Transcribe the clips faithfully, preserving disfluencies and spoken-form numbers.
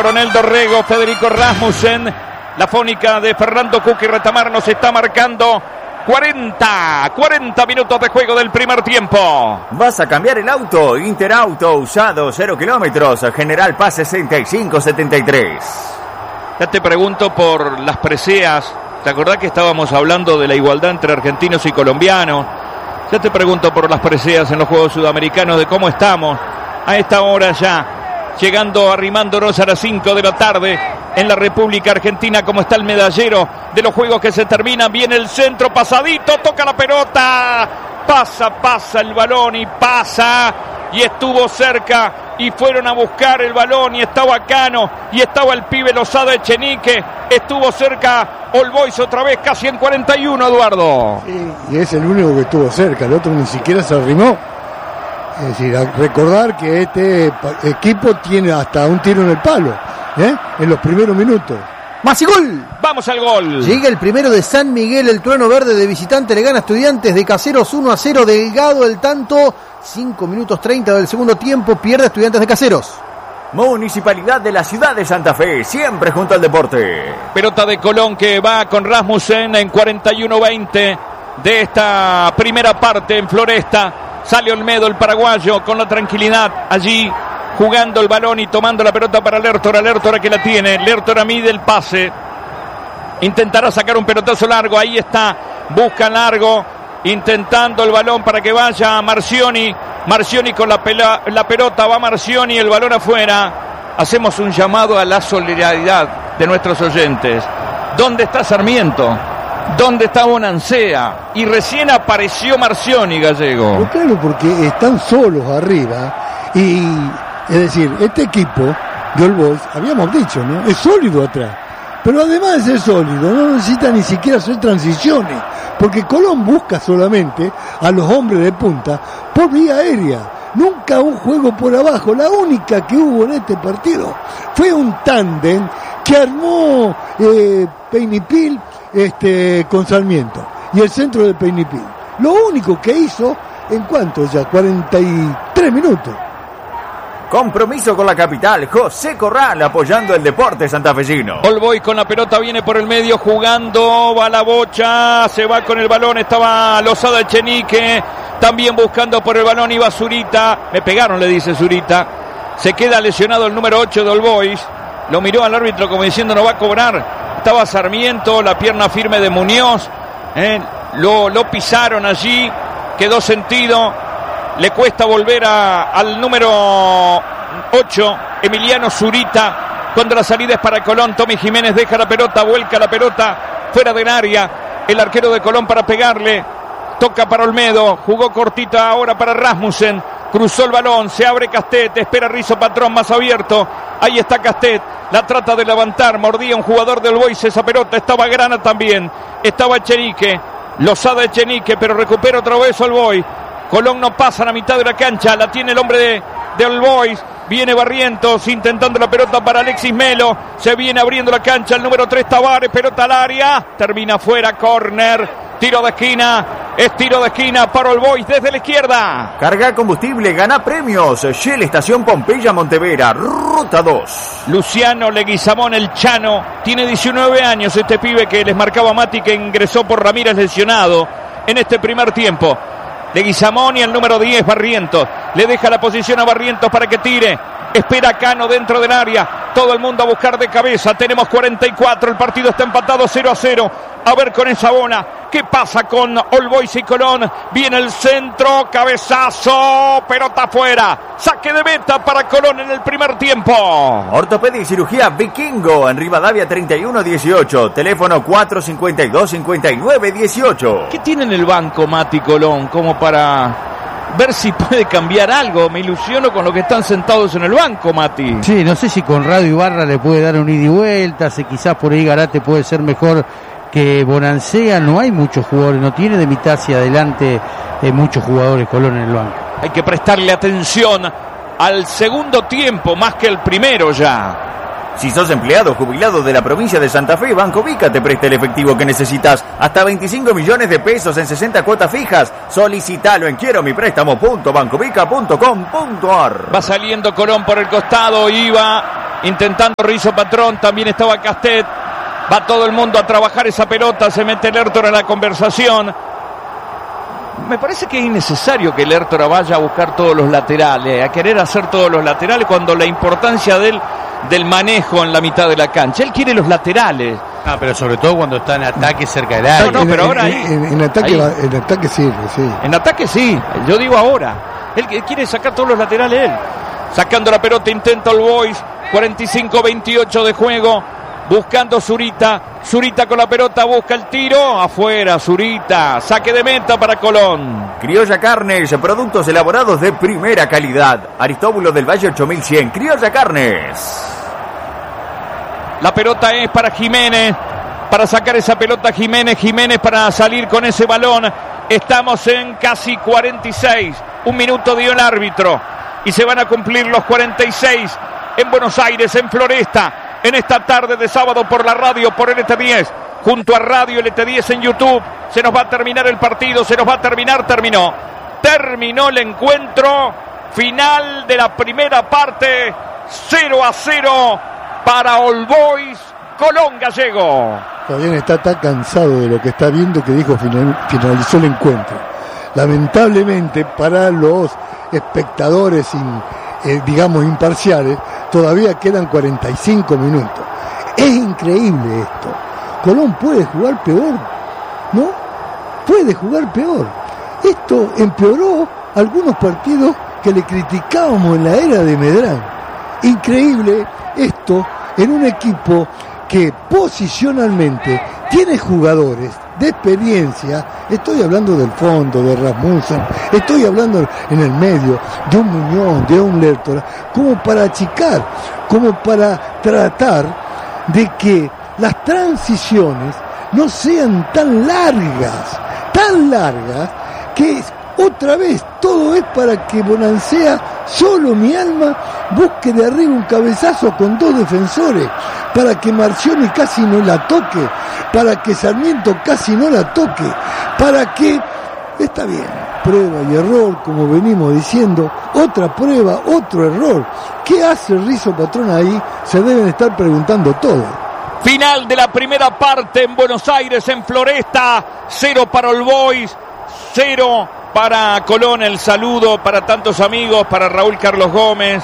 Coronel Dorrego, Federico Rasmussen, la fónica de Fernando Cuqui Retamar nos está marcando cuarenta, cuarenta minutos de juego del primer tiempo. ¿Vas a cambiar el auto? Interauto usado, cero kilómetros, General Paz sesenta y cinco setenta y tres. Ya te pregunto por las preseas. ¿Te acordás que estábamos hablando de la igualdad entre argentinos y colombianos? Ya te pregunto por las preseas en los Juegos Sudamericanos, de cómo estamos a esta hora ya, llegando, arrimándonos a las cinco de la tarde en la República Argentina, como está el medallero de los Juegos que se terminan. Viene el centro, pasadito, toca la pelota, pasa, pasa el balón y pasa, y estuvo cerca, y fueron a buscar el balón, y estaba Cano, y estaba el pibe Lozada Echenique, estuvo cerca All Boys otra vez, casi en cuarenta y uno, Eduardo. Sí, y es el único que estuvo cerca, el otro ni siquiera se arrimó. Es decir, recordar que este equipo tiene hasta un tiro en el palo, ¿eh? En los primeros minutos. ¡Más y gol! ¡Vamos al gol! Llega el primero de San Miguel, el trueno verde de visitante, le gana a Estudiantes de Caseros uno a cero, Delgado el tanto, cinco minutos treinta del segundo tiempo, pierde Estudiantes de Caseros. Municipalidad de la ciudad de Santa Fe, siempre junto al deporte. Pelota de Colón que va con Rasmussen en cuarenta y uno veinte de esta primera parte en Floresta. Sale Olmedo, el paraguayo, con la tranquilidad allí, jugando el balón y tomando la pelota para Lertora. Lertora que la tiene, Lertora mide el pase, intentará sacar un pelotazo largo, ahí está, busca largo, intentando el balón para que vaya Marcioni. Marcioni con la, pela, la pelota, va Marcioni, el balón afuera. Hacemos un llamado a la solidaridad de nuestros oyentes. ¿Dónde está Sarmiento? ¿Dónde está Bonancea? Y recién apareció Marcioni, Gallego. Pero claro, porque están solos arriba. Y, es decir, este equipo de All Boys, habíamos dicho, ¿no? Es sólido atrás. Pero además de ser sólido, no necesita ni siquiera hacer transiciones. Porque Colón busca solamente a los hombres de punta por vía aérea. Nunca un juego por abajo. La única que hubo en este partido fue un tándem que armó eh, Peñipil este, con Sarmiento. Y el centro de Peñipil. Lo único que hizo, ¿en cuánto ya? cuarenta y tres minutos. Compromiso con la capital, José Corral apoyando el deporte santafesino. All Boy con la pelota, viene por el medio jugando, va la bocha, se va con el balón, estaba Lozada Echenique, también buscando por el balón, iba Zurita, me pegaron, le dice Zurita, se queda lesionado el número ocho de All Boys, lo miró al árbitro como diciendo no va a cobrar, estaba Sarmiento, la pierna firme de Muñoz, eh, lo, lo pisaron allí, quedó sentido. Le cuesta volver a, al número ocho, Emiliano Zurita, cuando la salida es para Colón. Tommy Jiménez deja la pelota, vuelca la pelota fuera del área, el arquero de Colón para pegarle, toca para Olmedo, jugó cortita ahora para Rasmussen, cruzó el balón, se abre Castet, espera Rizo Patrón más abierto, ahí está Castet, la trata de levantar, mordía un jugador del Boys esa pelota, estaba Grana también, estaba Echenique, Lozada Echenique, pero recupera otra vez All Boys. Colón no pasa a la mitad de la cancha, la tiene el hombre de, de All Boys, viene Barrientos intentando la pelota para Alexis Melo, se viene abriendo la cancha el número tres Tavares, pelota al área, termina fuera, córner, tiro de esquina, es tiro de esquina para All Boys desde la izquierda. Carga combustible, gana premios, Shell Estación Pompeya Montevera, Ruta dos. Luciano Leguizamón, el Chano, tiene diecinueve años, este pibe que les marcaba Mati, que ingresó por Ramírez lesionado en este primer tiempo. Leguizamón y el número diez, Barrientos. Le deja la posición a Barrientos para que tire. Espera Cano dentro del área. Todo el mundo a buscar de cabeza. Tenemos cuarenta y cuatro. El partido está empatado cero a cero. A ver con esa bola. ¿Qué pasa con All Boys y Colón? Viene el centro. Cabezazo. Pelota afuera. Saque de meta para Colón en el primer tiempo. Ortopedia y cirugía Vikingo en Rivadavia treinta y uno dieciocho. Teléfono cuatro cincuenta y dos cincuenta y nueve dieciocho. ¿Qué tiene en el banco Mati Colón como para ver si puede cambiar algo? Me ilusiono con lo que están sentados en el banco, Mati. Sí, no sé si Conrado Ibarra le puede dar un ida y vuelta, si quizás por ahí Garate puede ser mejor que Bonancea. No hay muchos jugadores, no tiene de mitad hacia adelante eh, muchos jugadores Colón en el banco. Hay que prestarle atención al segundo tiempo más que el primero ya. Si sos empleado jubilado de la provincia de Santa Fe, Banco Vica te presta el efectivo que necesitas. Hasta veinticinco millones de pesos en sesenta cuotas fijas. Solicitalo en quiero mi préstamo punto bancovica punto com punto ar. Va saliendo Colón por el costado, iba intentando Rizzo Patrón, también estaba Castet. Va todo el mundo a trabajar esa pelota, se mete Lertora en la conversación. Me parece que es innecesario que Lertora vaya a buscar todos los laterales, a querer hacer todos los laterales cuando la importancia del, del manejo en la mitad de la cancha. Él quiere los laterales. Ah, pero sobre todo cuando está en ataque cerca del área. No, no, pero ahora en, ahí, en, en ataque, ahí. va, en ataque sirve, sí. En ataque sí, yo digo ahora. Él quiere sacar todos los laterales él. Sacando la pelota, intenta el Boys. cuarenta y cinco veintiocho de juego. Buscando Zurita. Zurita con la pelota, busca el tiro. Afuera, Zurita. Saque de meta para Colón. Criolla Carnes, productos elaborados de primera calidad. Aristóbulo del Valle ocho mil cien. Criolla Carnes. La pelota es para Jiménez. Para sacar esa pelota Jiménez. Jiménez para salir con ese balón. Estamos en casi cuarenta y seis. Un minuto dio el árbitro. Y se van a cumplir los cuarenta y seis en Buenos Aires, en Floresta. En esta tarde de sábado por la radio, por L T diez, junto a Radio L T diez en YouTube. Se nos va a terminar el partido, se nos va a terminar, terminó. Terminó el encuentro, final de la primera parte, cero a cero para All Boys, Colón Gallego. Fabián está tan cansado de lo que está viendo que dijo final, finalizó el encuentro. Lamentablemente para los espectadores in, eh, digamos imparciales, todavía quedan cuarenta y cinco minutos. Es increíble esto. Colón puede jugar peor, ¿no? Puede jugar peor. Esto empeoró algunos partidos que le criticábamos en la era de Medrán. Increíble esto en un equipo que posicionalmente tiene jugadores de experiencia. Estoy hablando del fondo, de Rasmussen, estoy hablando en el medio de un Muñoz, de un Lertora, como para achicar, como para tratar de que las transiciones no sean tan largas, tan largas, que otra vez todo es para que Bonancea, solo mi alma, busque de arriba un cabezazo con dos defensores, para que Marcioni casi no la toque, para que Sarmiento casi no la toque, para que, está bien, prueba y error, como venimos diciendo, otra prueba, otro error. ¿Qué hace Rizzo Patrón ahí? Se deben estar preguntando todo. Final de la primera parte en Buenos Aires, en Floresta, cero para All Boys, cero para Colón. El saludo para tantos amigos, para Raúl Carlos Gómez,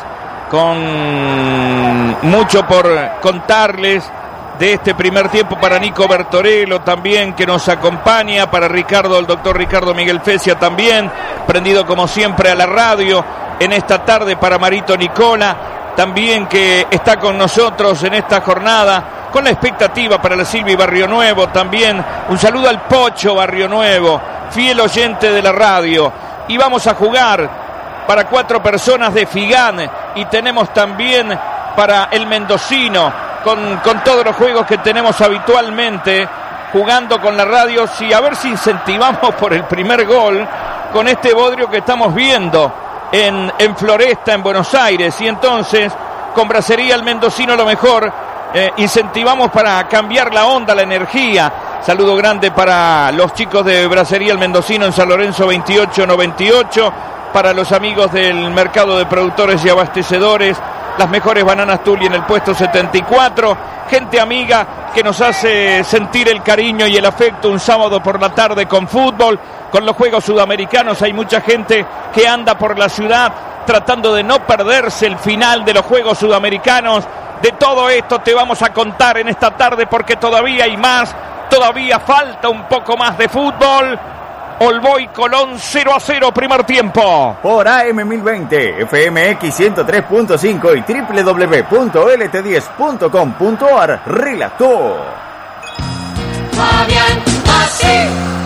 con mucho por contarles de este primer tiempo, para Nico Bertorello también, que nos acompaña, para Ricardo, el doctor Ricardo Miguel Fecia también, prendido como siempre a la radio en esta tarde, para Marito Nicola también, que está con nosotros en esta jornada, con la expectativa para la Silvi Barrio Nuevo también. Un saludo al Pocho Barrio Nuevo, fiel oyente de la radio. Y vamos a jugar para cuatro personas de Figán, y tenemos también para el mendocino, con, con todos los juegos que tenemos habitualmente, jugando con la radio, sí, a ver si incentivamos por el primer gol con este bodrio que estamos viendo en, en Floresta, en Buenos Aires. Y entonces, con Bracería el Mendocino, lo mejor, eh, incentivamos para cambiar la onda, la energía. Saludo grande para los chicos de Bracería el Mendocino en San Lorenzo veintiocho noventa y ocho, para los amigos del mercado de productores y abastecedores, las mejores bananas Tuli en el puesto setenta y cuatro, gente amiga que nos hace sentir el cariño y el afecto un sábado por la tarde con fútbol, con los Juegos Sudamericanos. Hay mucha gente que anda por la ciudad tratando de no perderse el final de los Juegos Sudamericanos. De todo esto te vamos a contar en esta tarde, porque todavía hay más, todavía falta un poco más de fútbol. All Boys Colón cero a cero, primer tiempo. Por A M mil veinte, F M X ciento tres punto cinco y doble u doble u doble u punto L T diez punto com punto A R, relató Fabián Masí.